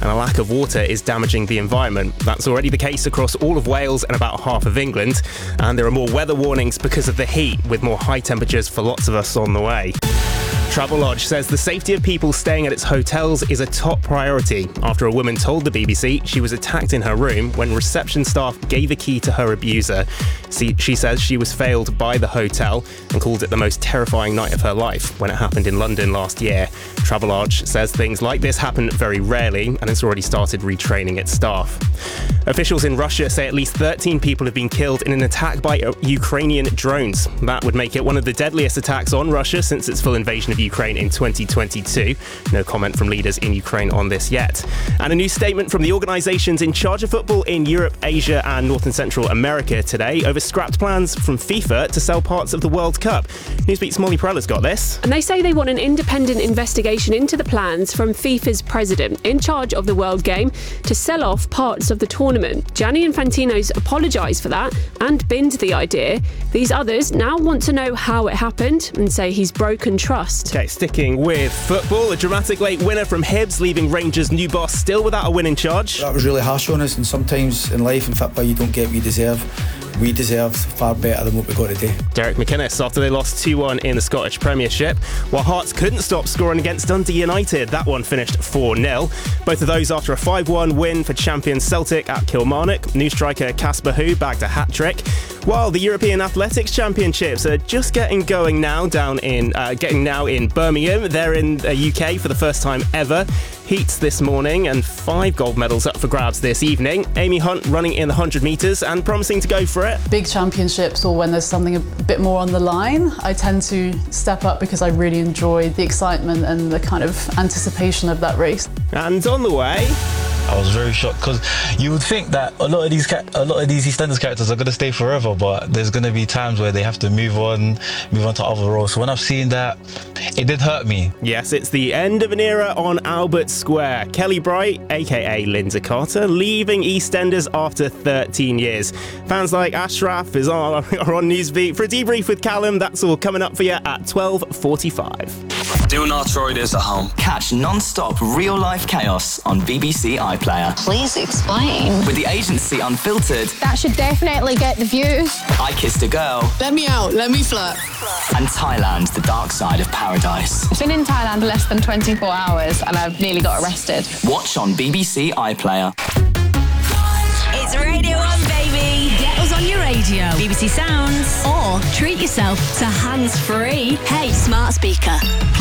and a lack of water is damaging the environment. That's already the case across all of Wales and about half of England, and there are more weather warnings because of the heat, with more high temperatures for lots of us on the way. Travelodge says the safety of people staying at its hotels is a top priority after a woman told the BBC she was attacked in her room when reception staff gave a key to her abuser. She says she was failed by the hotel and called it the most terrifying night of her life when it happened in London last year. Travelodge says things like this happen very rarely and it's already started retraining its staff. Officials in Russia say at least 13 people have been killed in an attack by Ukrainian drones. That would make it one of the deadliest attacks on Russia since its full invasion of Ukraine in 2022. No comment from leaders in Ukraine on this yet. And a new statement from the organisations in charge of football in Europe, Asia and North and Central America today over scrapped plans from FIFA to sell parts of the World Cup. Newsbeat's Molly Prella's got this. And they say they want an independent investigation into the plans from FIFA's president in charge of the World Game to sell off parts of the tournament. Gianni Infantino's apologised for that and binned the idea. These others now want to know how it happened and say he's broken trust. Okay, sticking with football, a dramatic late winner from Hibs, leaving Rangers' new boss still without a winning charge. That was really harsh on us, and sometimes in life and football you don't get what you deserve. We deserve far better than what we got today. Derek McInnes after they lost 2-1 in the Scottish Premiership, while Hearts couldn't stop scoring against Dundee United. That one finished 4-0. Both of those after a 5-1 win for champions Celtic at Kilmarnock. New striker Casper Hu bagged a hat-trick. While the European Athletics Championships are just getting now in Birmingham. They're in the UK for the first time ever. Heats this morning and 5 gold medals up for grabs this evening. Amy Hunt running in the 100 metres and promising to go for it. Big championships or when there's something a bit more on the line, I tend to step up because I really enjoy the excitement and the kind of anticipation of that race. And on the way, I was very shocked because you would think that a lot of these EastEnders characters are going to stay forever, but there's going to be times where they have to move on to other roles. So when I've seen that, it did hurt me. Yes, it's the end of an era on Albert Square. Kelly Bright, aka Linda Carter, leaving EastEnders after 13 years. Fans like Ashraf are on Newsbeat for a debrief with Callum. That's all coming up for you at 12:45. Do not try this at home. Catch non-stop real-life chaos on BBC iPlayer. Please explain. With the agency unfiltered. That should definitely get the views. I Kissed a Girl. Let me out, let me flirt. And Thailand, the dark side of paradise. I've been in Thailand less than 24 hours and I've nearly got arrested. Watch on BBC iPlayer. It's Radio 1, baby. Get us on your radio, BBC Sounds, or treat yourself to hands-free. Hey, smart speaker.